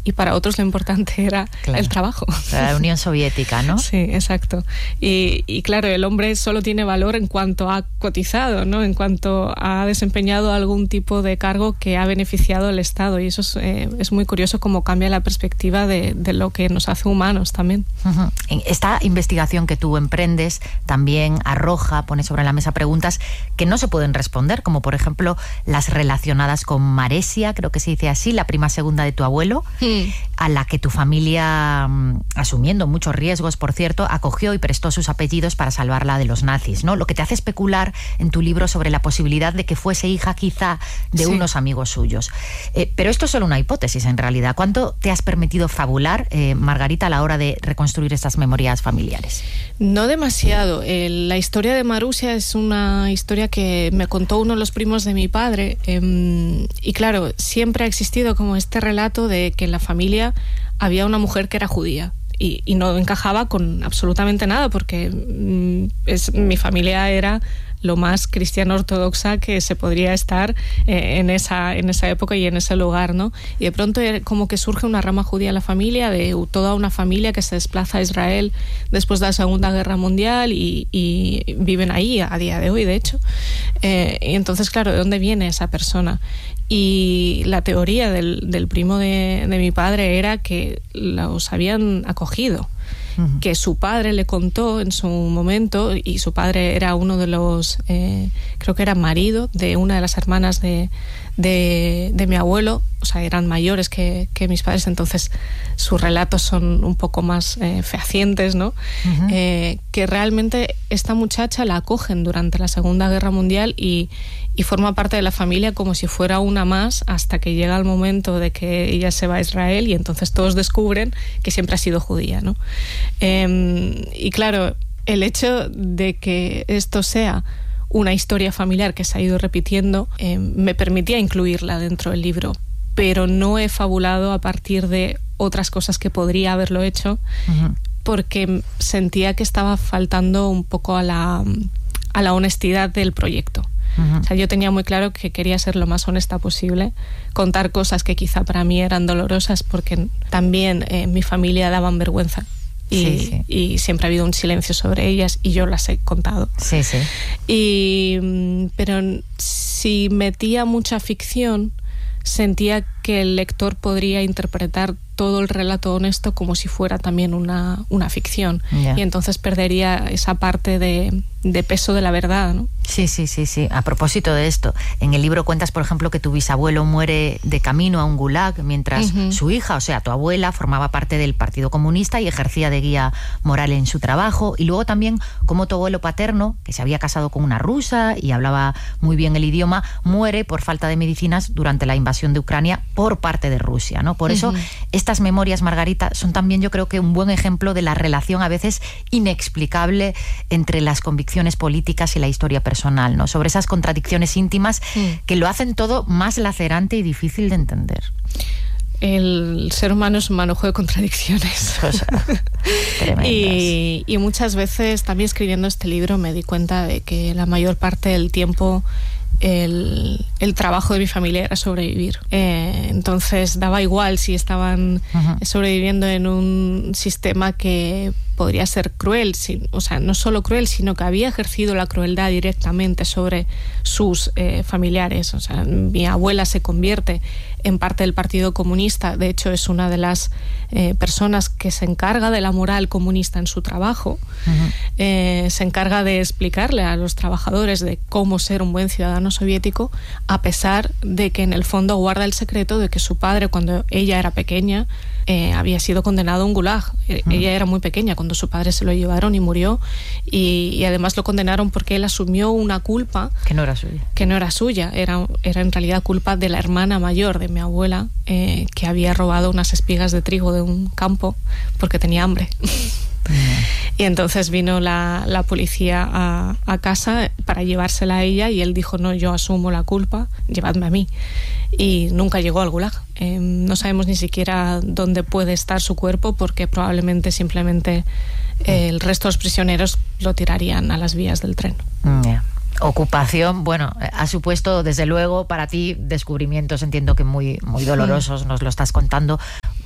y para otros lo importante era el trabajo. La Unión Soviética, ¿no? Sí, exacto. Y claro, el hombre solo tiene valor en cuanto ha cotizado, ¿no? En cuanto ha desempeñado algún tipo de cargo que ha beneficiado al Estado, y eso es muy curioso cómo cambia la perspectiva de lo que nos hace humanos también. Esta investigación que tú emprendes también arroja, pone sobre la mesa preguntas que no se pueden responder, como por ejemplo las relacionadas con Maresia, creo que se dice así, la prima segunda de tu abuelo, a la que tu familia, asumiendo muchos riesgos, por cierto, acogió y prestó sus apellidos para salvarla de los nazis, ¿no? Lo que te hace especular en tu libro sobre la posibilidad de que fuese hija quizá de unos amigos suyos. Pero esto es solo una hipótesis en realidad. ¿Cuánto te has permitido fabular, Margarita, a la hora de reconstruir estas memorias familiares? No demasiado. La historia de Marusia es una historia que me contó uno de los primos de mi padre, y claro, siempre ha existido como este relato de que en la familia había una mujer que era judía y no encajaba con absolutamente nada, porque mi familia era lo más cristiano ortodoxa que se podría estar en esa época y en ese lugar, ¿no? Y de pronto como que surge una rama judía en la familia, de toda una familia que se desplaza a Israel después de la Segunda Guerra Mundial y viven ahí a día de hoy, de hecho. Y entonces, claro, ¿de dónde viene esa persona? Y la teoría del primo de mi padre era que los habían acogido, que su padre le contó en su momento, y su padre era uno de los, creo que era marido de una de las hermanas de mi abuelo, o sea, eran mayores que mis padres, entonces sus relatos son un poco más fehacientes, ¿no? Que realmente esta muchacha la acogen durante la Segunda Guerra Mundial y forma parte de la familia como si fuera una más, hasta que llega el momento de que ella se va a Israel y entonces todos descubren que siempre ha sido judía, ¿no? Y claro, el hecho de que esto sea una historia familiar que se ha ido repitiendo me permitía incluirla dentro del libro, pero no he fabulado a partir de otras cosas que podría haberlo hecho, porque sentía que estaba faltando un poco a la honestidad del proyecto. O sea, yo tenía muy claro que quería ser lo más honesta posible, contar cosas que quizá para mí eran dolorosas, porque también mi familia daban vergüenza. Y siempre ha habido un silencio sobre ellas y yo las he contado. Pero si metía mucha ficción, sentía que el lector podría interpretar todo el relato honesto como si fuera también una ficción. Y entonces perdería esa parte de peso de la verdad, ¿no? Sí. A propósito de esto, en el libro cuentas, por ejemplo, que tu bisabuelo muere de camino a un gulag mientras su hija, o sea, tu abuela, formaba parte del Partido Comunista y ejercía de guía moral en su trabajo. Y luego también cómo tu abuelo paterno, que se había casado con una rusa y hablaba muy bien el idioma, muere por falta de medicinas durante la invasión de Ucrania por parte de Rusia, ¿no? Por eso estas memorias, Margarita, son también, yo creo, que un buen ejemplo de la relación a veces inexplicable entre las convicciones políticas y la historia personal, ¿no? Sobre esas contradicciones íntimas que lo hacen todo más lacerante y difícil de entender. El ser humano es un manojo de contradicciones. O sea, y muchas veces, también escribiendo este libro, me di cuenta de que la mayor parte del tiempo el trabajo de mi familia era sobrevivir. Entonces daba igual si estaban sobreviviendo en un sistema que podría ser cruel, o sea, no solo cruel, sino que había ejercido la crueldad directamente sobre sus familiares. O sea, mi abuela se convierte en parte del Partido Comunista, de hecho es una de las personas que se encarga de la moral comunista en su trabajo, se encarga de explicarle a los trabajadores de cómo ser un buen ciudadano soviético, a pesar de que en el fondo guarda el secreto de que su padre, cuando ella era pequeña, había sido condenado a un gulag. Ella era muy pequeña cuando su padre se lo llevaron y murió, y además lo condenaron porque él asumió una culpa que no era suya. Era en realidad culpa de la hermana mayor de mi abuela, que había robado unas espigas de trigo de un campo porque tenía hambre. Y entonces vino la policía a casa para llevársela a ella, y él dijo: no, yo asumo la culpa, llevadme a mí. Y nunca llegó al gulag. No sabemos ni siquiera dónde puede estar su cuerpo, porque probablemente simplemente el resto de los prisioneros lo tirarían a las vías del tren. Ocupación, bueno, ha supuesto desde luego para ti descubrimientos, entiendo que muy, muy dolorosos, nos lo estás contando.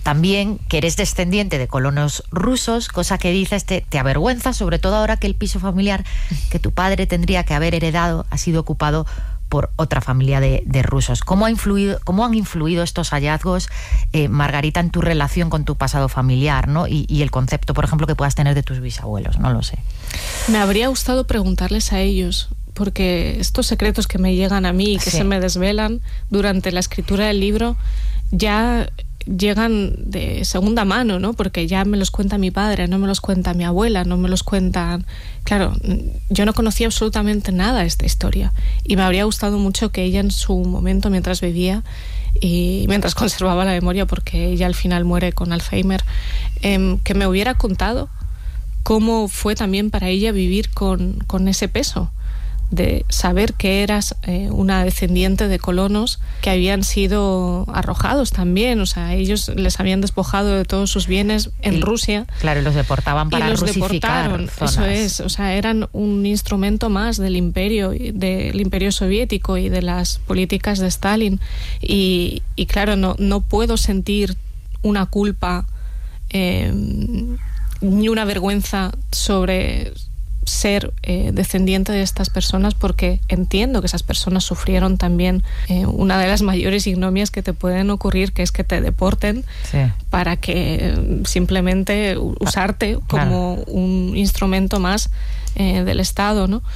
también que eres descendiente de colonos rusos, cosa que dices te avergüenza, sobre todo ahora que el piso familiar que tu padre tendría que haber heredado ha sido ocupado por otra familia de rusos. ¿Cómo han influido estos hallazgos, Margarita, en tu relación con tu pasado familiar, ¿no? Y el concepto, por ejemplo, que puedas tener de tus bisabuelos? No lo sé. Me habría gustado preguntarles a ellos, porque estos secretos que me llegan a mí y que se me desvelan durante la escritura del libro ya llegan de segunda mano, ¿no? Porque ya me los cuenta mi padre, no me los cuenta mi abuela, no me los cuentan... Claro, yo no conocía absolutamente nada de esta historia y me habría gustado mucho que ella en su momento, mientras vivía y mientras conservaba la memoria, porque ella al final muere con Alzheimer, que me hubiera contado cómo fue también para ella vivir con ese peso de saber que eras una descendiente de colonos que habían sido arrojados también, o sea, ellos les habían despojado de todos sus bienes en Rusia. Claro, y los deportaban para rusificar zonas. Eso es, o sea, eran un instrumento más del imperio soviético y de las políticas de Stalin. Y claro, no puedo sentir una culpa ni una vergüenza sobre ser descendiente de estas personas, porque entiendo que esas personas sufrieron también una de las mayores ignominias que te pueden ocurrir, que es que te deporten para que simplemente usarte como un instrumento más del Estado, ¿no?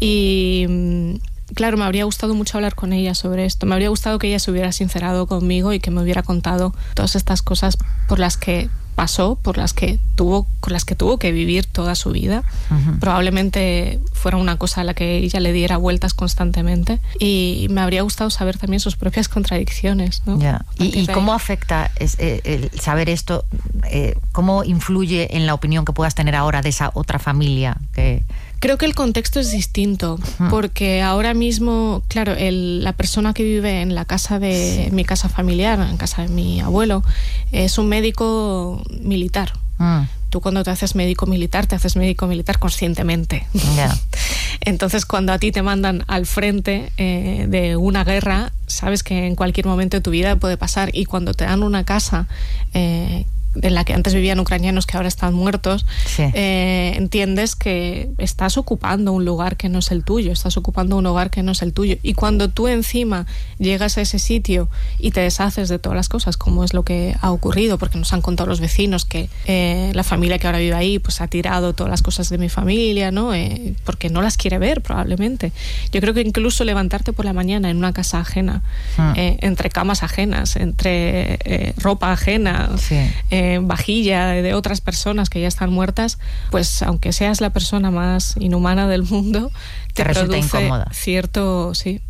Y claro, me habría gustado mucho hablar con ella sobre esto. Me habría gustado que ella se hubiera sincerado conmigo y que me hubiera contado todas estas cosas por las que pasó, con las que tuvo que vivir toda su vida. Probablemente fuera una cosa a la que ella le diera vueltas constantemente, y me habría gustado saber también sus propias contradicciones, ¿no? ¿Y cómo afecta el saber esto? ¿Cómo influye en la opinión que puedas tener ahora de esa otra familia que... Creo que el contexto es distinto, porque ahora mismo, claro, la persona que vive en la casa de mi casa familiar, en casa de mi abuelo, es un médico militar. Tú cuando te haces médico militar conscientemente. Entonces, cuando a ti te mandan al frente de una guerra, sabes que en cualquier momento de tu vida puede pasar, y cuando te dan una casa en la que antes vivían ucranianos que ahora están muertos, entiendes que estás ocupando un lugar que no es el tuyo, estás ocupando un hogar que no es el tuyo. Y cuando tú encima llegas a ese sitio y te deshaces de todas las cosas, como es lo que ha ocurrido, porque nos han contado los vecinos que la familia que ahora vive ahí pues ha tirado todas las cosas de mi familia, ¿no? Porque no las quiere ver, probablemente. Yo creo que incluso levantarte por la mañana en una casa ajena, entre camas ajenas, entre ropa ajena, vajilla de otras personas que ya están muertas, pues aunque seas la persona más inhumana del mundo, te resulta incómoda. Cierto, sí.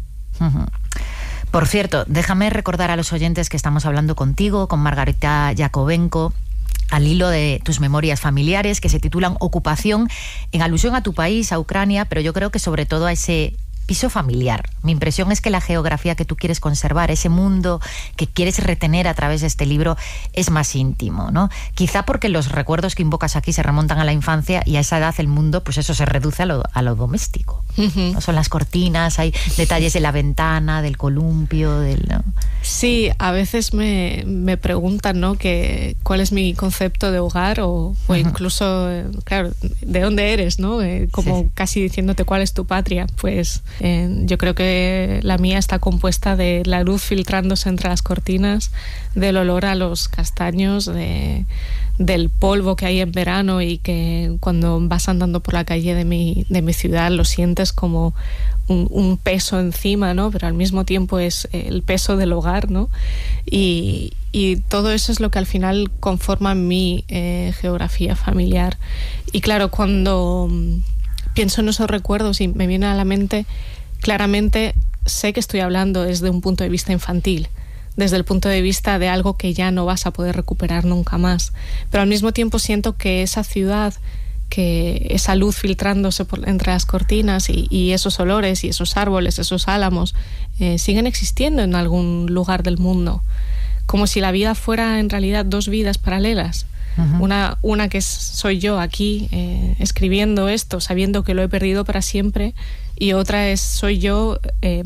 Por cierto, déjame recordar a los oyentes que estamos hablando contigo, con Margarita Yakovenko, al hilo de tus memorias familiares, que se titulan Ocupación, en alusión a tu país, a Ucrania, pero yo creo que sobre todo a ese piso familiar. Mi impresión es que la geografía que tú quieres conservar, ese mundo que quieres retener a través de este libro, es más íntimo, ¿no? Quizá porque los recuerdos que invocas aquí se remontan a la infancia, y a esa edad el mundo, pues eso se reduce a lo doméstico. ¿No? Son las cortinas, hay detalles de la ventana, del columpio, ¿no? Sí, a veces me preguntan, ¿no?, cuál es mi concepto de hogar, o incluso, claro, ¿de dónde eres?, ¿no? Como casi diciéndote cuál es tu patria. Pues yo creo que la mía está compuesta de la luz filtrándose entre las cortinas, del olor a los castaños, del polvo que hay en verano, y que cuando vas andando por la calle de mi ciudad lo sientes como un peso encima, ¿no? Pero al mismo tiempo es el peso del hogar, ¿no? Y todo eso es lo que al final conforma mi geografía familiar. Y claro, cuando pienso en esos recuerdos y me viene a la mente, claramente sé que estoy hablando desde un punto de vista infantil, desde el punto de vista de algo que ya no vas a poder recuperar nunca más. Pero al mismo tiempo siento que esa ciudad, que esa luz filtrándose entre las cortinas y esos olores y esos árboles, esos álamos, siguen existiendo en algún lugar del mundo. Como si la vida fuera en realidad dos vidas paralelas. Una que soy yo aquí escribiendo esto, sabiendo que lo he perdido para siempre, y otra soy yo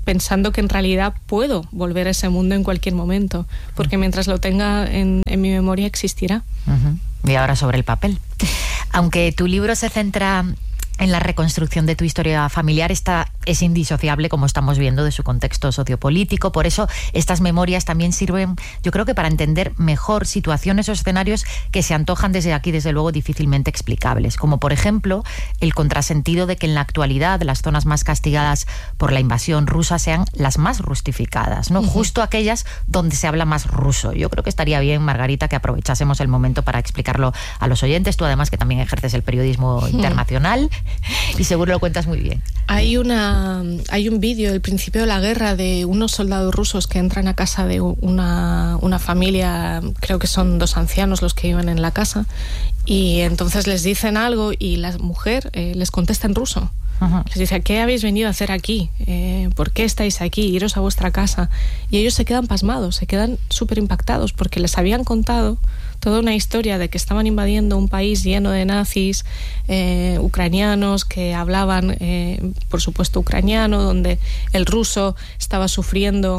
pensando que en realidad puedo volver a ese mundo en cualquier momento, porque mientras lo tenga en mi memoria existirá. Y ahora sobre el papel. Aunque tu libro se centra en la reconstrucción de tu historia familiar, esta es indisociable, como estamos viendo, de su contexto sociopolítico. Por eso estas memorias también sirven, yo creo que para entender mejor situaciones o escenarios que se antojan desde aquí, desde luego, difícilmente explicables. Como por ejemplo el contrasentido de que en la actualidad las zonas más castigadas por la invasión rusa sean las más rustificadas, ¿no? Justo aquellas donde se habla más ruso. Yo creo que estaría bien, Margarita, que aprovechásemos el momento para explicarlo a los oyentes. Tú además que también ejerces el periodismo internacional y seguro lo cuentas muy bien. Hay un vídeo del principio de la guerra de unos soldados rusos que entran a casa de una familia, creo que son 2 ancianos los que iban en la casa, y entonces les dicen algo y la mujer les contesta en ruso. Les dice: ¿qué habéis venido a hacer aquí? ¿Por qué estáis aquí? Iros a vuestra casa. Y ellos se quedan pasmados, se quedan súper impactados, porque les habían contado toda una historia de que estaban invadiendo un país lleno de nazis, ucranianos que hablaban, por supuesto, ucraniano, donde el ruso estaba sufriendo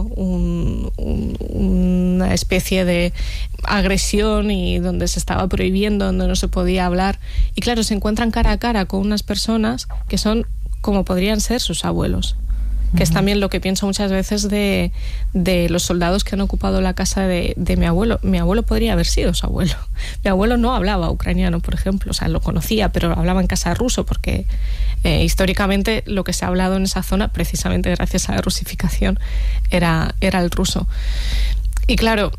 una especie de agresión y donde se estaba prohibiendo, donde no se podía hablar. Y claro, se encuentran cara a cara con unas personas que son como podrían ser sus abuelos, que es también lo que pienso muchas veces de los soldados que han ocupado la casa de mi abuelo. Mi abuelo podría haber sido su abuelo. Mi abuelo no hablaba ucraniano, por ejemplo, o sea, lo conocía, pero hablaba en casa ruso, porque históricamente lo que se ha hablado en esa zona, precisamente gracias a la rusificación, era el ruso. Y claro,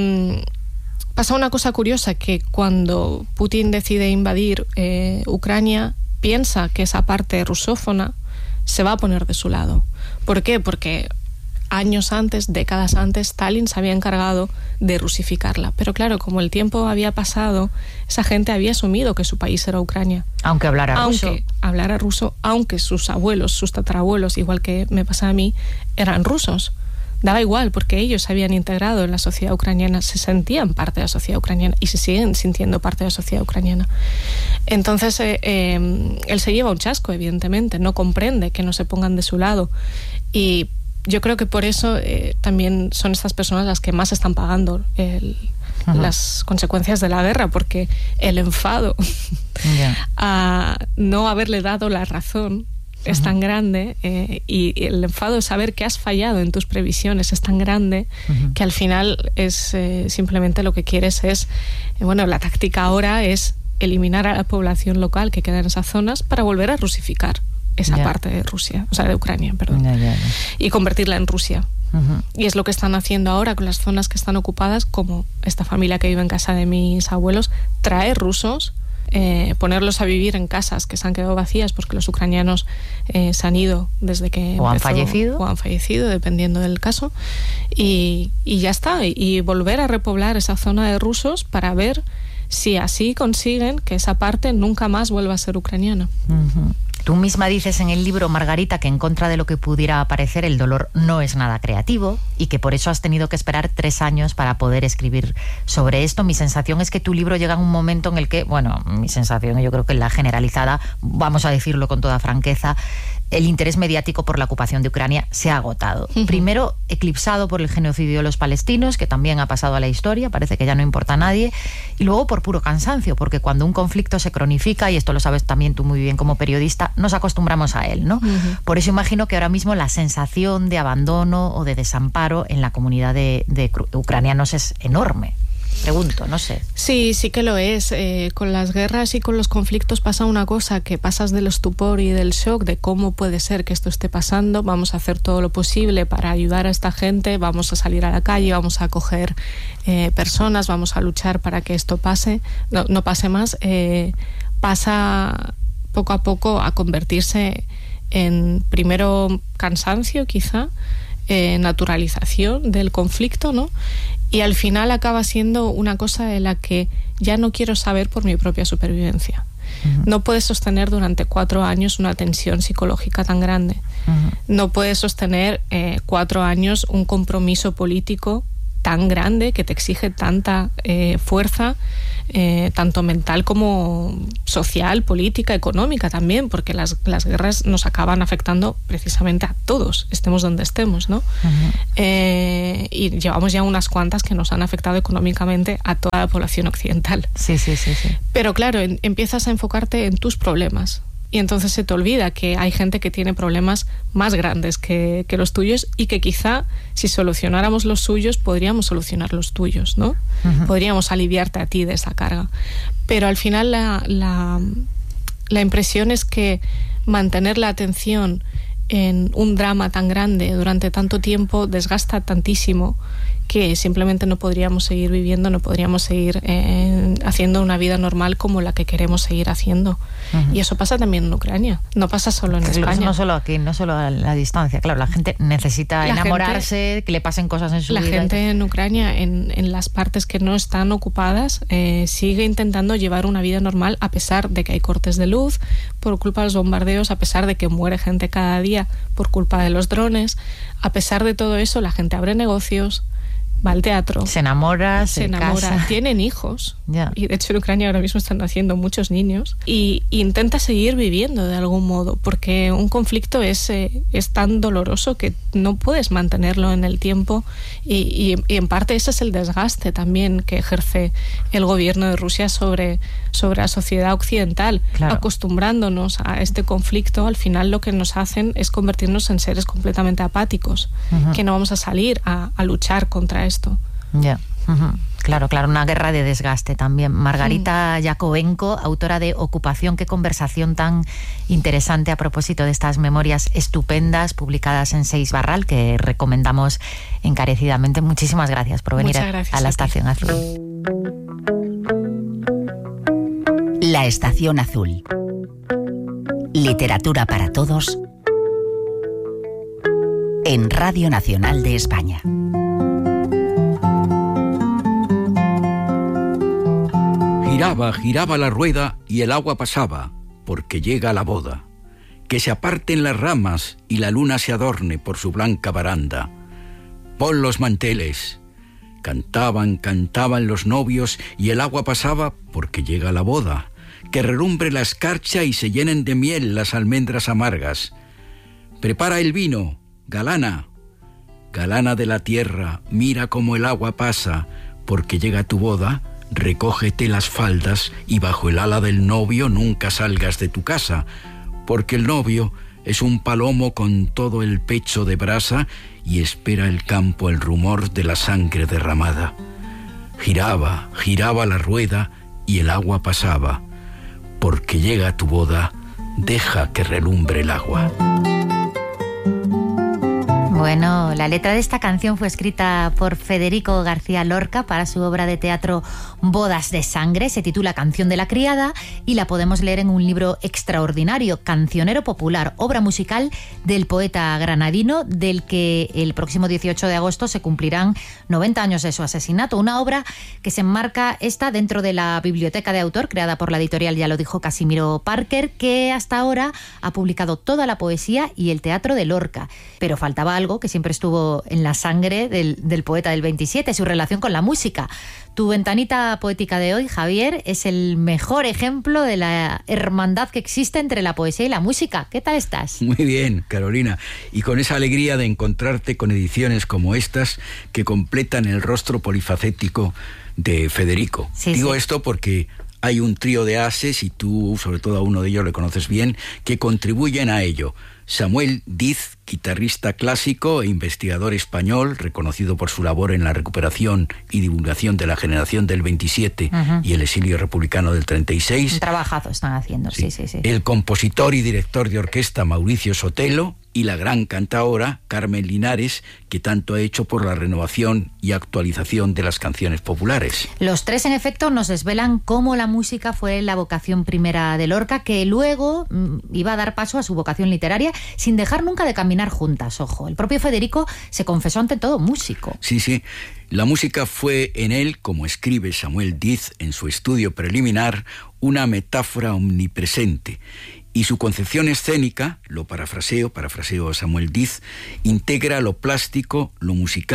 pasa una cosa curiosa, que cuando Putin decide invadir Ucrania, piensa que esa parte rusófona se va a poner de su lado. ¿Por qué? Porque años antes, décadas antes, Stalin se había encargado de rusificarla. Pero claro, como el tiempo había pasado, esa gente había asumido que su país era Ucrania. Aunque hablara ruso, aunque sus abuelos, sus tatarabuelos, igual que me pasa a mí, eran rusos. Daba igual, porque ellos se habían integrado en la sociedad ucraniana, se sentían parte de la sociedad ucraniana y se siguen sintiendo parte de la sociedad ucraniana. Entonces, él se lleva un chasco, evidentemente, no comprende que no se pongan de su lado. Y yo creo que por eso también son estas personas las que más están pagando las consecuencias de la guerra, porque el enfado a no haberle dado la razón es tan grande, y el enfado de saber que has fallado en tus previsiones es tan grande, que al final es simplemente lo que quieres es, la táctica ahora es eliminar a la población local que queda en esas zonas para volver a rusificar esa parte de Rusia, o sea, de Ucrania, perdón, y convertirla en Rusia. Y es lo que están haciendo ahora con las zonas que están ocupadas, como esta familia que vive en casa de mis abuelos, traer rusos, ponerlos a vivir en casas que se han quedado vacías porque los ucranianos se han ido desde que o han fallecido, dependiendo del caso, y ya está, y volver a repoblar esa zona de rusos para ver si así consiguen que esa parte nunca más vuelva a ser ucraniana. Tú misma dices en el libro, Margarita, que en contra de lo que pudiera parecer, el dolor no es nada creativo y que por eso has tenido que esperar 3 años para poder escribir sobre esto. Mi sensación es que tu libro llega en un momento en el que, mi sensación, yo creo que la generalizada, vamos a decirlo con toda franqueza, el interés mediático por la ocupación de Ucrania se ha agotado. Primero, eclipsado por el genocidio de los palestinos, que también ha pasado a la historia, parece que ya no importa a nadie, y luego por puro cansancio, porque cuando un conflicto se cronifica, y esto lo sabes también tú muy bien como periodista, nos acostumbramos a él, ¿no? Por eso imagino que ahora mismo la sensación de abandono o de desamparo en la comunidad de ucranianos es enorme. Pregunto, no sé. Sí que lo es. Con las guerras y con los conflictos pasa una cosa, que pasas del estupor y del shock de cómo puede ser que esto esté pasando, vamos a hacer todo lo posible para ayudar a esta gente, vamos a salir a la calle, vamos a acoger personas, vamos a luchar para que esto pase, no pase más, pasa poco a poco a convertirse en, primero, cansancio quizá, naturalización del conflicto, ¿no? Y al final acaba siendo una cosa de la que ya no quiero saber por mi propia supervivencia. No puedes sostener durante 4 años una tensión psicológica tan grande. No puedes sostener 4 años un compromiso político tan grande, que te exige tanta fuerza, tanto mental como social, política, económica también, porque las guerras nos acaban afectando precisamente a todos, estemos donde estemos, ¿no? Y llevamos ya unas cuantas que nos han afectado económicamente a toda la población occidental. Sí. Pero claro, empiezas a enfocarte en tus problemas. Y entonces se te olvida que hay gente que tiene problemas más grandes que los tuyos y que quizá si solucionáramos los suyos podríamos solucionar los tuyos, ¿no? Podríamos aliviarte a ti de esa carga. Pero al final la impresión es que mantener la atención en un drama tan grande durante tanto tiempo desgasta tantísimo que simplemente no podríamos seguir viviendo, no podríamos seguir haciendo una vida normal como la que queremos seguir haciendo. Y eso pasa también en Ucrania, no pasa solo en España. No solo aquí, no solo a la distancia. Claro, la gente necesita enamorarse, que le pasen cosas en su vida. La gente en Ucrania, en las partes que no están ocupadas, sigue intentando llevar una vida normal a pesar de que hay cortes de luz por culpa de los bombardeos, a pesar de que muere gente cada día por culpa de los drones. A pesar de todo eso, la gente abre negocios, va al teatro, se enamora, casa. Tienen hijos, y de hecho en Ucrania ahora mismo están naciendo muchos niños, y intenta seguir viviendo de algún modo, porque un conflicto es tan doloroso que no puedes mantenerlo en el tiempo, y en parte ese es el desgaste también que ejerce el gobierno de Rusia sobre la sociedad occidental, acostumbrándonos a este conflicto. Al final lo que nos hacen es convertirnos en seres completamente apáticos, que no vamos a salir a luchar contra esto. Claro, una guerra de desgaste también. Margarita Yakovenko, autora de Ocupación, qué conversación tan interesante a propósito de estas memorias estupendas publicadas en Seix Barral, que recomendamos encarecidamente. Muchísimas gracias por venir a la Estación Azul. La Estación Azul. Literatura para todos en Radio Nacional de España. Giraba la rueda y el agua pasaba, porque llega la boda. Que se aparten las ramas y la luna se adorne por su blanca baranda. Pon los manteles. Cantaban los novios y el agua pasaba, porque llega la boda. Que relumbre la escarcha y se llenen de miel las almendras amargas. Prepara el vino, galana. Galana de la tierra, mira cómo el agua pasa, porque llega tu boda. Recógete las faldas y bajo el ala del novio nunca salgas de tu casa, porque el novio es un palomo con todo el pecho de brasa y espera el campo el rumor de la sangre derramada. Giraba la rueda y el agua pasaba, porque llega tu boda, deja que relumbre el agua. Bueno, la letra de esta canción fue escrita por Federico García Lorca para su obra de teatro Bodas de Sangre. Se titula Canción de la Criada y la podemos leer en un libro extraordinario, Cancionero Popular, obra musical del poeta granadino, del que el próximo 18 de agosto se cumplirán 90 años de su asesinato. Una obra que se enmarca dentro de la biblioteca de autor creada por la editorial, ya lo dijo, Casimiro Parker, que hasta ahora ha publicado toda la poesía y el teatro de Lorca. Pero faltaba algo que siempre estuvo en la sangre del poeta del 27, su relación con la música. Tu ventanita poética de hoy, Javier, es el mejor ejemplo de la hermandad que existe entre la poesía y la música. ¿Qué tal estás? Muy bien, Carolina. Y con esa alegría de encontrarte con ediciones como estas que completan el rostro polifacético de Federico. Digo esto porque hay un trío de ases, y tú, sobre todo a uno de ellos, le conoces bien, que contribuyen a ello. Samuel Diz, guitarrista clásico e investigador español, reconocido por su labor en la recuperación y divulgación de la generación del 27 y el exilio republicano del 36. Un trabajazo están haciendo, sí. El compositor y director de orquesta Mauricio Sotelo, y la gran cantaora Carmen Linares, que tanto ha hecho por la renovación y actualización de las canciones populares. Los tres, en efecto, nos desvelan cómo la música fue la vocación primera de Lorca, que luego iba a dar paso a su vocación literaria, sin dejar nunca de caminar juntas, ojo. El propio Federico se confesó ante todo músico. Sí. La música fue en él, como escribe Samuel Diz en su estudio preliminar, una metáfora omnipresente. Y su concepción escénica, lo parafraseo a Samuel Diz, integra lo plástico, lo musical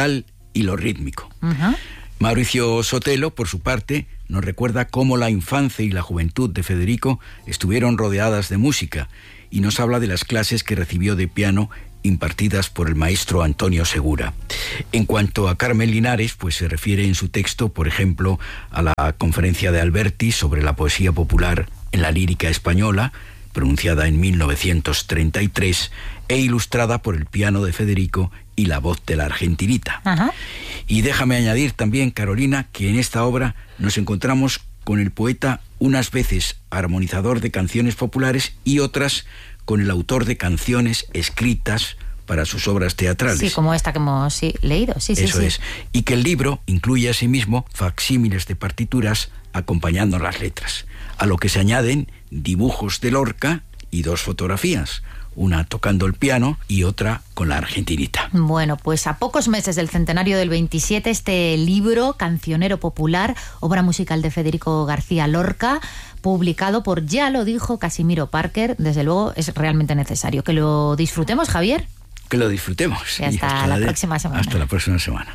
y lo rítmico. Mauricio Sotelo, por su parte, nos recuerda cómo la infancia y la juventud de Federico estuvieron rodeadas de música y nos habla de las clases que recibió de piano impartidas por el maestro Antonio Segura. En cuanto a Carmen Linares, pues se refiere en su texto, por ejemplo, a la conferencia de Alberti sobre la poesía popular en la lírica española, pronunciada en 1933, e ilustrada por el piano de Federico y la voz de la argentinita. Y déjame añadir también, Carolina, que en esta obra nos encontramos con el poeta unas veces armonizador de canciones populares y otras con el autor de canciones escritas para sus obras teatrales. Sí, como esta que hemos leído. Eso es. Y que el libro incluye asimismo facsímiles de partituras acompañando las letras, a lo que se añaden dibujos de Lorca y 2 fotografías, una tocando el piano y otra con la argentinita. Bueno, pues a pocos meses del centenario del 27, este libro, Cancionero Popular, obra musical de Federico García Lorca, publicado por, ya lo dijo Casimiro Parker, desde luego es realmente necesario. Que lo disfrutemos, Javier. Que lo disfrutemos. Y hasta la próxima semana. Hasta la próxima semana.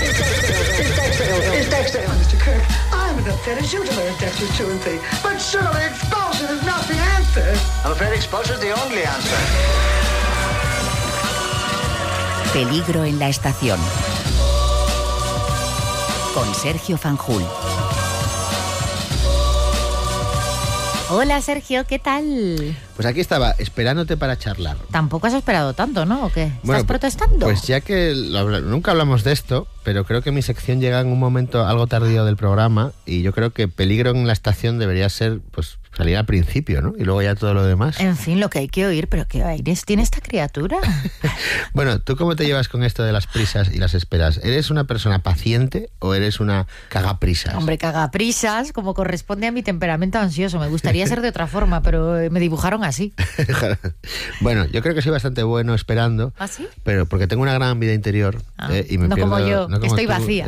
Peligro en la estación. Con Sergio Fanjul. Hola, Sergio, ¿qué tal? Pues aquí estaba, esperándote para charlar. Tampoco has esperado tanto, ¿no? ¿O qué? ¿Estás protestando? Pues ya que nunca hablamos de esto, pero creo que mi sección llega en un momento algo tardío del programa y yo creo que peligro en la estación debería ser, pues, salir al principio, ¿no? Y luego ya todo lo demás. En fin, lo que hay que oír, pero ¿qué aires tiene esta criatura? Bueno, ¿tú cómo te llevas con esto de las prisas y las esperas? ¿Eres una persona paciente o eres una cagaprisas? Hombre, cagaprisas, como corresponde a mi temperamento ansioso. Me gustaría ser de otra forma, pero me dibujaron así. Bueno, yo creo que soy bastante bueno esperando. ¿Ah, sí? Pero porque tengo una gran vida interior. Y me no pierdo, como yo, no como estoy tú, vacía.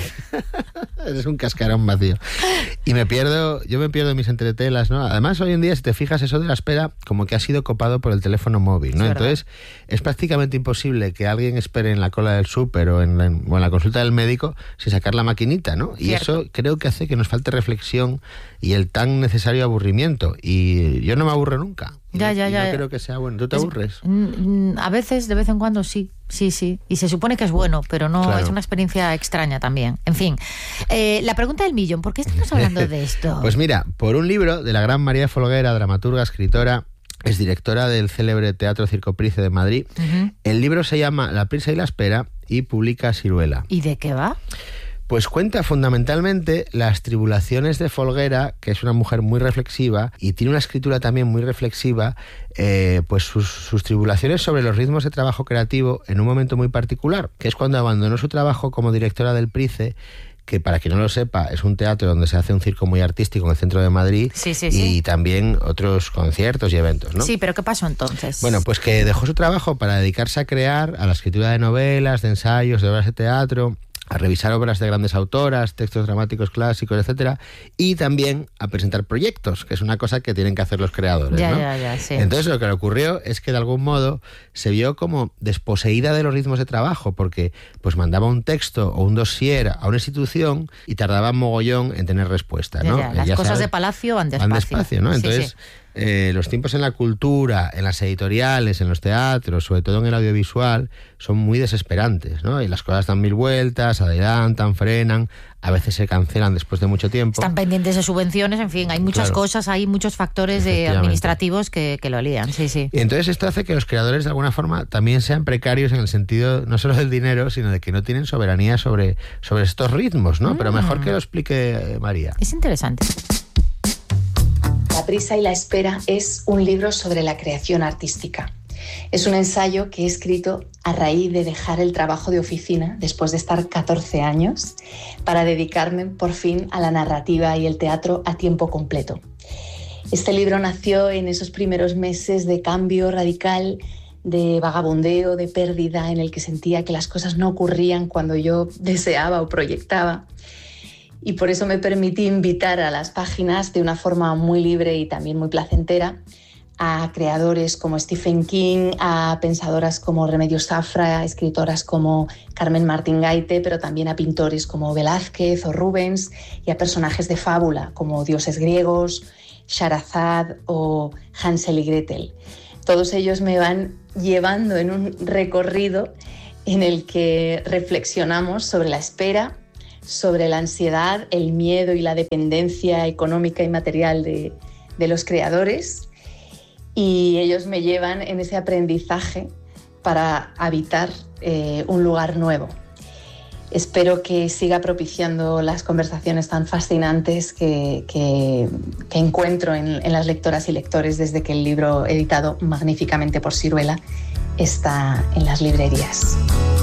Eres un cascarón vacío. Y yo me pierdo en mis entretelas, ¿no? Además, hoy en día, si te fijas, eso de la espera como que ha sido copado por el teléfono móvil, ¿no? Entonces, es prácticamente imposible que alguien espere en la cola del súper o en la consulta del médico sin sacar la maquinita, ¿no? Y eso creo que hace que nos falte reflexión y el tan necesario aburrimiento. Y yo no me aburro nunca. Ya. No creo que sea bueno. ¿Tú te aburres? A veces, de vez en cuando, sí. Y se supone que es bueno, pero no, claro. Es una experiencia extraña también. En fin, la pregunta del millón, ¿por qué estamos hablando de esto? Pues mira, por un libro de la gran María Folguera, dramaturga, escritora, es directora del célebre Teatro Circo Price de Madrid. El libro se llama La prisa y la espera y publica Siruela. ¿Y de qué va? Pues cuenta fundamentalmente las tribulaciones de Folguera, que es una mujer muy reflexiva y tiene una escritura también muy reflexiva, pues sus tribulaciones sobre los ritmos de trabajo creativo en un momento muy particular, que es cuando abandonó su trabajo como directora del Price, que para quien no lo sepa es un teatro donde se hace un circo muy artístico en el centro de Madrid y también otros conciertos y eventos, ¿no? Sí, pero ¿qué pasó entonces? Bueno, pues que dejó su trabajo para dedicarse a crear, a la escritura de novelas, de ensayos, de obras de teatro, a revisar obras de grandes autoras, textos dramáticos clásicos, etcétera, y también a presentar proyectos, que es una cosa que tienen que hacer los creadores, ¿no? Sí. Entonces lo que le ocurrió es que de algún modo se vio como desposeída de los ritmos de trabajo, porque pues mandaba un texto o un dossier a una institución y tardaba mogollón en tener respuesta, ¿no? Las cosas de palacio van despacio. ¿no? Entonces, los tiempos en la cultura, en las editoriales, en los teatros, sobre todo en el audiovisual, son muy desesperantes, ¿no? Y las cosas dan mil vueltas, adelantan, frenan, a veces se cancelan después de mucho tiempo. Están pendientes de subvenciones, en fin, hay muchas cosas, hay muchos factores administrativos que lo lían, sí. Y entonces esto hace que los creadores de alguna forma también sean precarios en el sentido no solo del dinero, sino de que no tienen soberanía sobre estos ritmos, ¿no? Pero mejor que lo explique María. Es interesante. La prisa y la espera es un libro sobre la creación artística. Es un ensayo que he escrito a raíz de dejar el trabajo de oficina después de estar 14 años para dedicarme por fin a la narrativa y el teatro a tiempo completo. Este libro nació en esos primeros meses de cambio radical, de vagabundeo, de pérdida, en el que sentía que las cosas no ocurrían cuando yo deseaba o proyectaba. Y por eso me permití invitar a las páginas de una forma muy libre y también muy placentera a creadores como Stephen King, a pensadoras como Remedios Zafra, a escritoras como Carmen Martín Gaite, pero también a pintores como Velázquez o Rubens y a personajes de fábula como dioses griegos, Sharazad o Hansel y Gretel. Todos ellos me van llevando en un recorrido en el que reflexionamos sobre la espera, sobre la ansiedad, el miedo y la dependencia económica y material de los creadores, y ellos me llevan en ese aprendizaje para habitar un lugar nuevo. Espero que siga propiciando las conversaciones tan fascinantes que encuentro en las lectoras y lectores desde que el libro, editado magníficamente por Siruela, está en las librerías.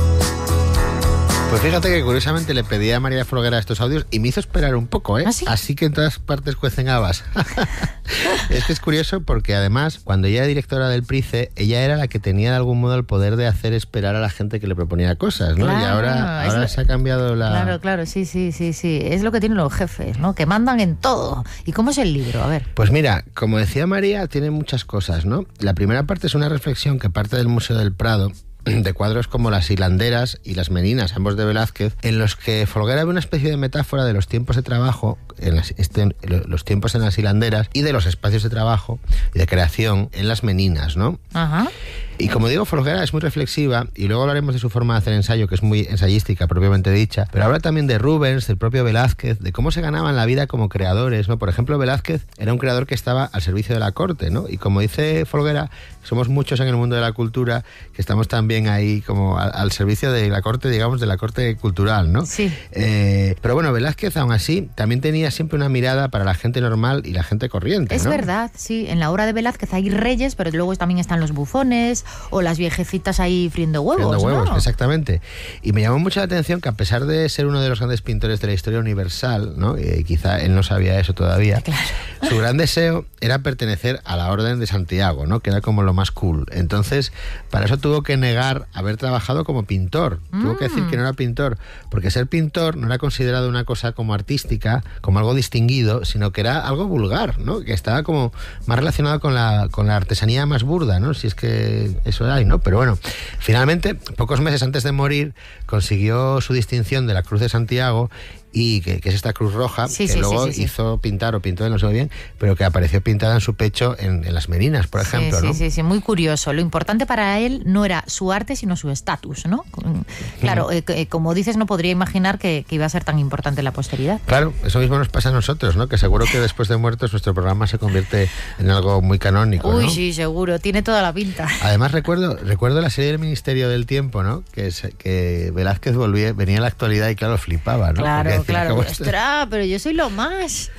Pues fíjate que curiosamente le pedí a María Folguera estos audios y me hizo esperar un poco, ¿eh? ¿Ah, sí? Así que en todas partes cuecen habas. Es que es curioso porque además, cuando ella era directora del Price, ella era la que tenía de algún modo el poder de hacer esperar a la gente que le proponía cosas, ¿no? Claro, y ahora se ha cambiado la... Claro, sí. Es lo que tienen los jefes, ¿no? Que mandan en todo. ¿Y cómo es el libro? A ver. Pues mira, como decía María, tiene muchas cosas, ¿no? La primera parte es una reflexión que parte del Museo del Prado, de cuadros como Las hilanderas y Las meninas, ambos de Velázquez, en los que Folguera ve una especie de metáfora de los tiempos de trabajo, los tiempos en las hilanderas, y de los espacios de trabajo y de creación en las meninas, ¿no? Ajá. Y como digo, Folguera es muy reflexiva, y luego hablaremos de su forma de hacer ensayo, que es muy ensayística propiamente dicha, pero habla también de Rubens, del propio Velázquez, de cómo se ganaban la vida como creadores, ¿no? Por ejemplo, Velázquez era un creador que estaba al servicio de la corte, ¿no? Y como dice Folguera, somos muchos en el mundo de la cultura que estamos también ahí como al servicio de la corte, digamos, de la corte cultural, ¿no? Sí. Pero bueno, Velázquez, aún así, también tenía siempre una mirada para la gente normal y la gente corriente, Es ¿no? verdad, sí. En la obra de Velázquez hay reyes, pero luego también están los bufones o las viejecitas ahí friendo huevos, ¿no? Exactamente. Y me llamó mucho la atención que, a pesar de ser uno de los grandes pintores de la historia universal, ¿no? Quizá él no sabía eso todavía, Claro. Su gran deseo era pertenecer a la Orden de Santiago, ¿no? Que era como lo más cool. Entonces, para eso tuvo que negar haber trabajado como pintor. Tuvo que decir que no era pintor, porque ser pintor no era considerado una cosa como artística, como algo distinguido, sino que era algo vulgar, ¿no? Que estaba como más relacionado con la artesanía más burda, ¿no? Si es que eso hay, ¿no? Pero bueno, finalmente, pocos meses antes de morir, consiguió su distinción de la Cruz de Santiago, y que es esta cruz roja, que luego hizo pintar, o pintó, no sé muy bien, pero que apareció pintada en su pecho en las meninas, por ejemplo, ¿no? Sí, muy curioso. Lo importante para él no era su arte, sino su estatus, ¿no? Claro, como dices, no podría imaginar que iba a ser tan importante en la posteridad. Claro, eso mismo nos pasa a nosotros, ¿no? Que seguro que después de muertos nuestro programa se convierte en algo muy canónico, ¿no? Uy, sí, seguro, tiene toda la pinta. Además, recuerdo la serie del Ministerio del Tiempo, ¿no? Que Velázquez venía a la actualidad y claro, flipaba, ¿no? Claro. Ostras, pero yo soy lo más.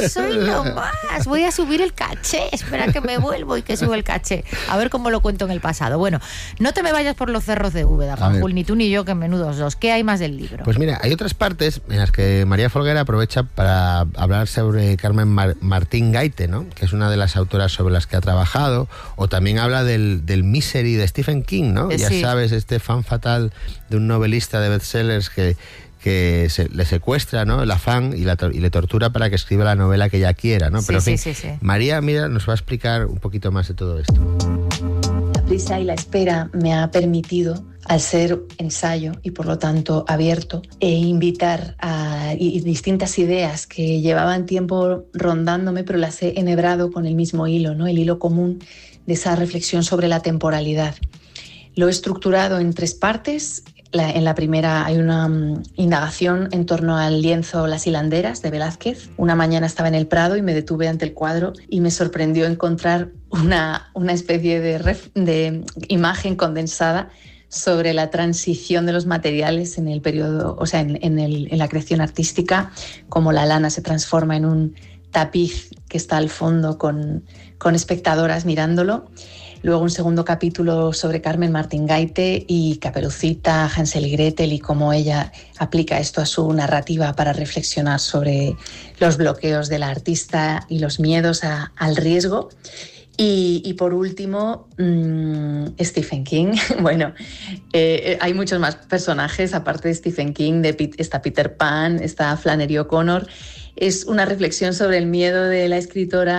Voy a subir el caché. Espera que me vuelvo y que subo el caché. A ver cómo lo cuento en el pasado. Bueno, no te me vayas por los cerros de Úbeda, Fanjul, ni tú ni yo, que menudos dos. ¿Qué hay más del libro? Pues mira, hay otras partes en las que María Folguera aprovecha para hablar sobre Carmen Martín Gaite, ¿no? Que es una de las autoras sobre las que ha trabajado, o también habla del Misery de Stephen King, ¿no? Ya sabes, este fan fatal de un novelista de bestsellers que le secuestra, ¿no? El afán y le tortura para que escriba la novela que ella quiera, ¿no? Pero en fin, María, mira, nos va a explicar un poquito más de todo esto. La prisa y la espera me ha permitido, al ser ensayo y por lo tanto abierto, invitar a distintas ideas que llevaban tiempo rondándome, pero las he enhebrado con el mismo hilo, ¿no? El hilo común de esa reflexión sobre la temporalidad. Lo he estructurado en 3 partes. En la primera hay una indagación en torno al lienzo Las hilanderas de Velázquez. Una mañana estaba en el Prado y me detuve ante el cuadro y me sorprendió encontrar una especie de imagen condensada sobre la transición de los materiales en el periodo, o sea, en la creación artística, como la lana se transforma en un tapiz que está al fondo con espectadoras mirándolo. Luego un segundo capítulo sobre Carmen Martín Gaite y Caperucita, Hansel y Gretel, y cómo ella aplica esto a su narrativa para reflexionar sobre los bloqueos de la artista y los miedos al riesgo. Y por último, Stephen King. Bueno, hay muchos más personajes, aparte de Stephen King, está Peter Pan, está Flannery O'Connor. Es una reflexión sobre el miedo de la escritora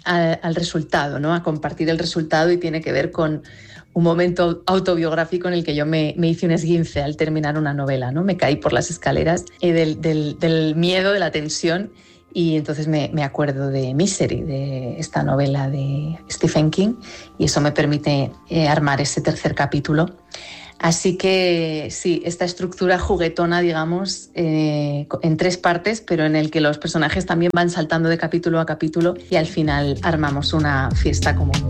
al resultado, ¿no? A compartir el resultado, y tiene que ver con un momento autobiográfico en el que yo me hice un esguince al terminar una novela, ¿no? Me caí por las escaleras del miedo, de la tensión, y entonces me acuerdo de Misery, de esta novela de Stephen King, y eso me permite armar ese tercer capítulo. Así que sí, esta estructura juguetona, digamos, en 3 partes, pero en el que los personajes también van saltando de capítulo a capítulo y al final armamos una fiesta común.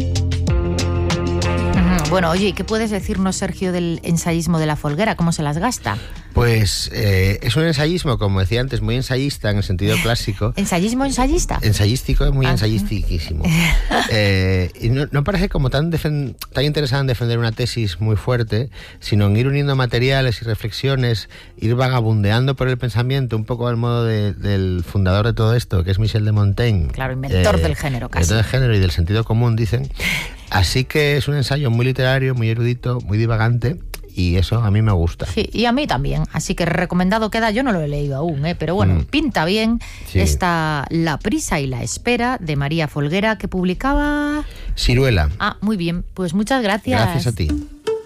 Bueno, oye, ¿qué puedes decirnos, Sergio, del ensayismo de La Folguera? ¿Cómo se las gasta? Pues es un ensayismo, como decía antes, muy ensayista en el sentido clásico. ¿Ensayismo ensayista? Ensayístico, muy ensayístiquísimo. Y no parece como tan interesado en defender una tesis muy fuerte, sino en ir uniendo materiales y reflexiones, ir vagabundeando por el pensamiento, un poco al modo del fundador de todo esto, que es Michel de Montaigne. Claro, inventor del género, casi. Inventor del género y del sentido común, dicen. Así que es un ensayo muy literario, muy erudito, muy divagante, y eso a mí me gusta. Sí, y a mí también, así que recomendado queda. Yo no lo he leído aún, pero bueno, pinta bien. Sí. Está La prisa y la espera, de María Folguera, que publicaba... Siruela. Ah, muy bien, pues muchas gracias. Gracias a ti.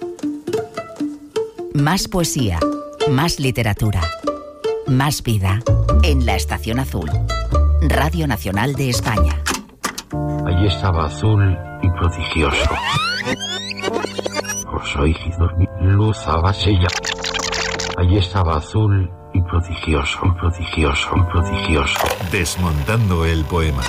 Más poesía, más literatura, más vida en La Estación Azul, Radio Nacional de España. Allí estaba azul y prodigioso. Los oídos, luz abasella. Allí estaba azul y prodigioso, prodigioso, prodigioso. Desmontando el poema.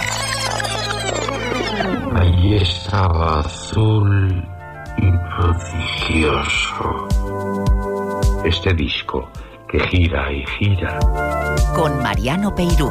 Allí estaba azul y prodigioso. Este disco que gira y gira. Con Mariano Peirú.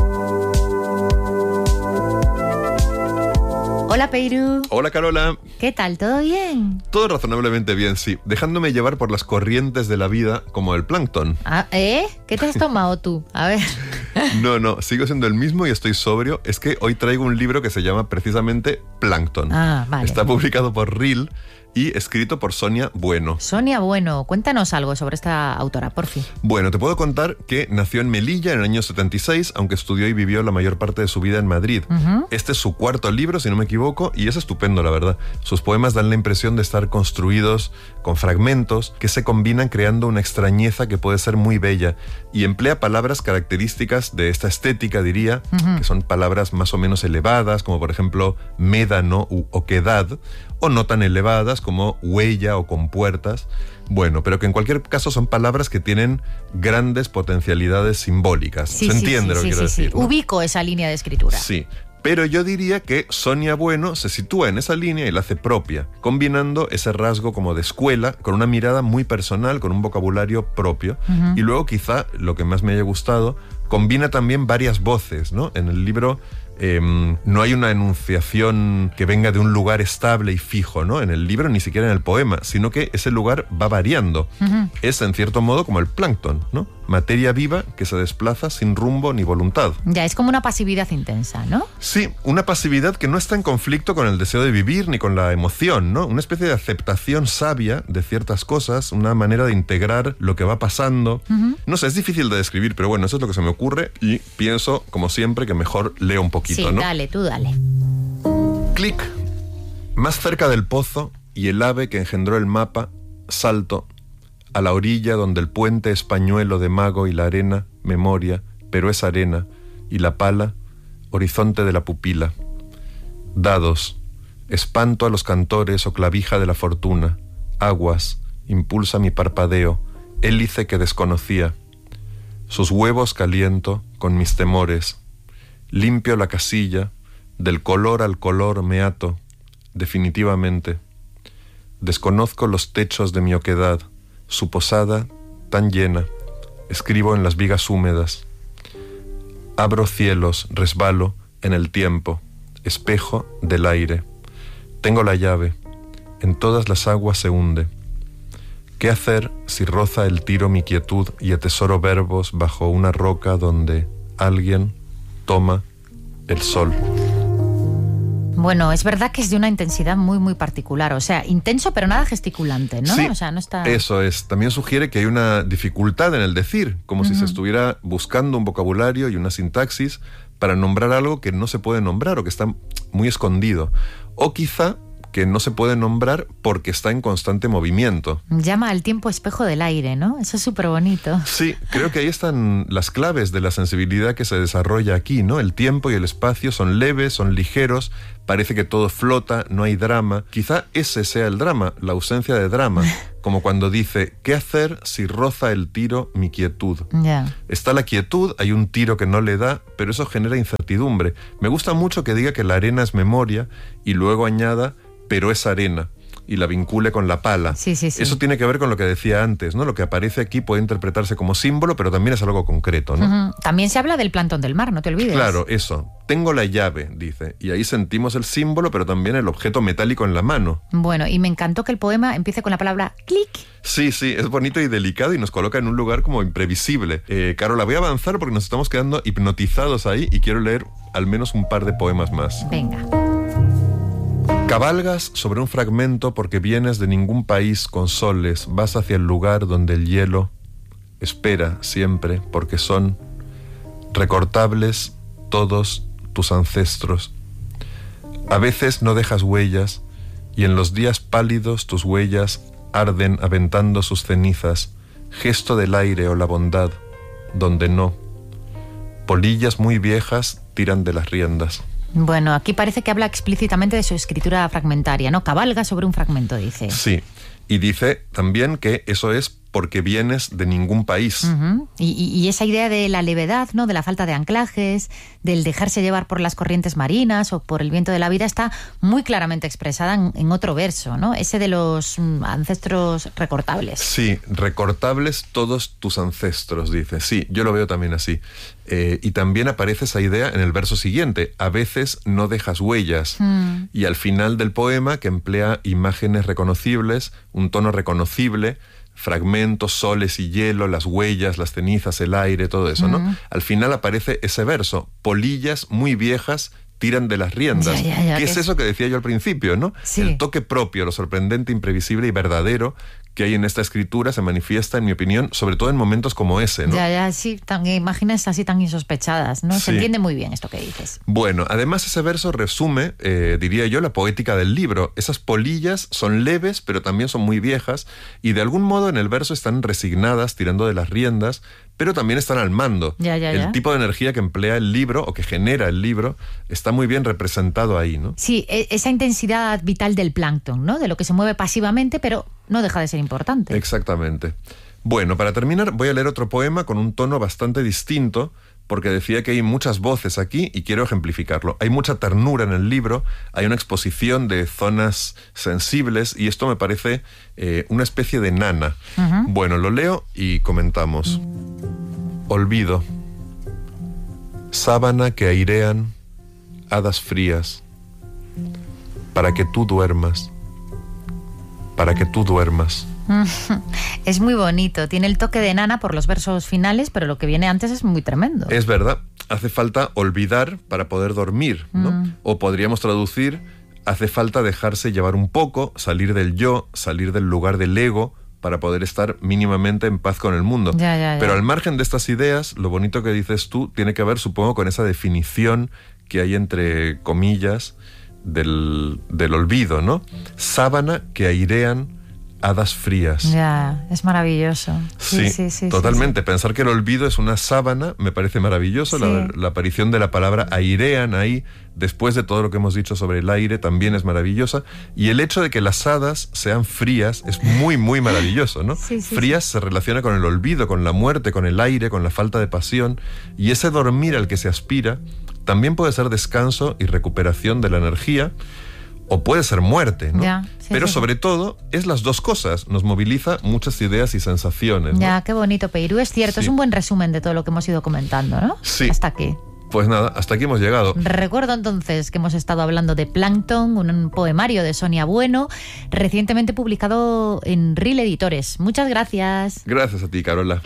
Hola, Peirú. Hola, Carola. ¿Qué tal? ¿Todo bien? Todo razonablemente bien, sí. Dejándome llevar por las corrientes de la vida como el plancton. ¿Qué te has tomado tú? A ver. No, sigo siendo el mismo y estoy sobrio. Es que hoy traigo un libro que se llama precisamente Plancton. Vale. Está publicado por Reel y escrito por Sonia Bueno. Sonia Bueno, cuéntanos algo sobre esta autora, por fin. Bueno, te puedo contar que nació en Melilla en el año 76, aunque estudió y vivió la mayor parte de su vida en Madrid. Este es su 4º libro, si no me equivoco, y es estupendo, la verdad. Sus poemas dan la impresión de estar construidos con fragmentos que se combinan creando una extrañeza que puede ser muy bella, y emplea palabras características de esta estética, diría, que son palabras más o menos elevadas, como por ejemplo médano u oquedad, o no tan elevadas como huella o compuertas. Bueno, pero que en cualquier caso son palabras que tienen grandes potencialidades simbólicas. ¿Se entiende lo que quiero decir? ¿No? Ubico esa línea de escritura. Sí. Pero yo diría que Sonia Bueno se sitúa en esa línea y la hace propia, combinando ese rasgo como de escuela con una mirada muy personal, con un vocabulario propio. Y luego quizá, lo que más me haya gustado, combina también varias voces, ¿no? En el libro no hay una enunciación que venga de un lugar estable y fijo, ¿no? En el libro, ni siquiera en el poema, sino que ese lugar va variando. Es, en cierto modo, como el plancton, ¿no? Materia viva que se desplaza sin rumbo ni voluntad. Ya, es como una pasividad intensa, ¿no? Sí, una pasividad que no está en conflicto con el deseo de vivir ni con la emoción, ¿no? Una especie de aceptación sabia de ciertas cosas, una manera de integrar lo que va pasando. No sé, es difícil de describir, pero bueno, eso es lo que se me ocurre y pienso, como siempre, que mejor leo un poquito, sí, ¿no? Dale, tú dale. Clic. Más cerca del pozo y el ave que engendró el mapa, salto a la orilla donde el puente es pañuelo de mago y la arena, memoria, pero es arena, y la pala, horizonte de la pupila. Dados, espanto a los cantores o clavija de la fortuna, aguas, impulsa mi parpadeo, hélice que desconocía. Sus huevos caliento con mis temores, limpio la casilla, del color al color me ato, definitivamente. Desconozco los techos de mi oquedad, su posada tan llena, escribo en las vigas húmedas. Abro cielos, resbalo en el tiempo, espejo del aire. Tengo la llave, en todas las aguas se hunde. ¿Qué hacer si roza el tiro mi quietud y atesoro verbos bajo una roca donde alguien toma el sol? Bueno, es verdad que es de una intensidad muy, muy particular. O sea, intenso pero nada gesticulante, ¿no? Sí, o sea, no está... eso es. También sugiere que hay una dificultad en el decir, como si se estuviera buscando un vocabulario y una sintaxis para nombrar algo que no se puede nombrar o que está muy escondido. O quizá que no se puede nombrar porque está en constante movimiento. Llama al tiempo espejo del aire, ¿no? Eso es súper bonito. Sí, creo que ahí están las claves de la sensibilidad que se desarrolla aquí, ¿no? El tiempo y el espacio son leves, son ligeros, parece que todo flota, no hay drama. Quizá ese sea el drama, la ausencia de drama, como cuando dice, ¿qué hacer si roza el tiro mi quietud? Yeah. Está la quietud, hay un tiro que no le da, pero eso genera incertidumbre. Me gusta mucho que diga que la arena es memoria y luego añada, pero es arena, y la vincule con la pala. Sí. Eso tiene que ver con lo que decía antes, ¿no? Lo que aparece aquí puede interpretarse como símbolo, pero también es algo concreto, ¿no? También se habla del plancton del mar, no te olvides. Claro, eso. Tengo la llave, dice, y ahí sentimos el símbolo, pero también el objeto metálico en la mano. Bueno, y me encantó que el poema empiece con la palabra clic. Sí, es bonito y delicado y nos coloca en un lugar como imprevisible. Carola, voy a avanzar porque nos estamos quedando hipnotizados ahí y quiero leer al menos un par de poemas más. Venga. Cabalgas sobre un fragmento porque vienes de ningún país con soles, vas hacia el lugar donde el hielo espera siempre, porque son recortables todos tus ancestros. A veces no dejas huellas, y en los días pálidos tus huellas arden aventando sus cenizas, gesto del aire o la bondad, donde no. Polillas muy viejas tiran de las riendas. Bueno, aquí parece que habla explícitamente de su escritura fragmentaria, ¿no? Cabalga sobre un fragmento, dice. Sí, y dice también que eso es porque vienes de ningún país. Y esa idea de la levedad, ¿no? De la falta de anclajes, del dejarse llevar por las corrientes marinas o por el viento de la vida, está muy claramente expresada en otro verso, ¿no? Ese de los ancestros recortables. Sí, recortables todos tus ancestros, dice. Sí, yo lo veo también así. Y también aparece esa idea en el verso siguiente. A veces no dejas huellas. Y al final del poema, que emplea imágenes reconocibles, un tono reconocible, fragmentos, soles y hielo, las huellas, las cenizas, el aire, todo eso, ¿no? Al final aparece ese verso, polillas muy viejas tiran de las riendas. Ya, ¿Qué es eso que decía yo al principio, no? Sí. El toque propio, lo sorprendente, imprevisible y verdadero que hay en esta escritura se manifiesta, en mi opinión, sobre todo en momentos como ese, ¿no? Sí, imágenes así tan insospechadas, ¿no? Sí. Se entiende muy bien esto que dices. Bueno, además ese verso resume, diría yo, la poética del libro. Esas polillas son leves, pero también son muy viejas, y de algún modo en el verso están resignadas, tirando de las riendas, pero también están al mando. El tipo de energía que emplea el libro, o que genera el libro, está muy bien representado ahí, ¿no? Sí, esa intensidad vital del plancton, ¿no? De lo que se mueve pasivamente, pero no deja de ser importante. Exactamente. Bueno, para terminar voy a leer otro poema con un tono bastante distinto, porque decía que hay muchas voces aquí y quiero ejemplificarlo. Hay mucha ternura en el libro, hay una exposición de zonas sensibles y esto me parece una especie de nana. Bueno, lo leo y comentamos. Olvido. Sábana que airean hadas frías, para que tú duermas. Para que tú duermas. Es muy bonito, tiene el toque de nana por los versos finales, pero lo que viene antes es muy tremendo. Es verdad, hace falta olvidar para poder dormir, ¿no? O podríamos traducir, hace falta dejarse llevar un poco, salir del yo, salir del lugar del ego, para poder estar mínimamente en paz con el mundo. Pero al margen de estas ideas, lo bonito que dices tú tiene que ver, supongo, con esa definición que hay entre comillas del olvido, ¿no? Sábana que airean hadas frías. Ya, es maravilloso. Sí, totalmente. Sí. Pensar que el olvido es una sábana me parece maravilloso. Sí. La aparición de la palabra airean ahí, después de todo lo que hemos dicho sobre el aire, también es maravillosa. Y el hecho de que las hadas sean frías es muy, muy maravilloso, ¿no? Frías se relaciona con el olvido, con la muerte, con el aire, con la falta de pasión. Y ese dormir al que se aspira también puede ser descanso y recuperación de la energía, o puede ser muerte, ¿no? Pero sobre todo es las dos cosas, nos moviliza muchas ideas y sensaciones, ¿no? Ya, qué bonito, Peirú, es cierto, es un buen resumen de todo lo que hemos ido comentando, ¿no? Sí. Hasta aquí. Pues nada, hasta aquí hemos llegado. Recuerdo entonces que hemos estado hablando de Plancton, un poemario de Sonia Bueno, recientemente publicado en Ril Editores. Muchas gracias. Gracias a ti, Carola.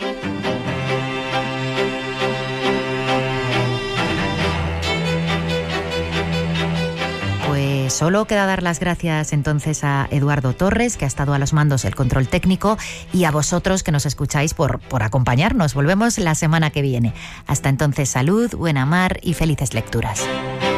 Solo queda dar las gracias entonces a Eduardo Torres, que ha estado a los mandos del control técnico, y a vosotros que nos escucháis por acompañarnos. Volvemos la semana que viene. Hasta entonces, salud, buena mar y felices lecturas.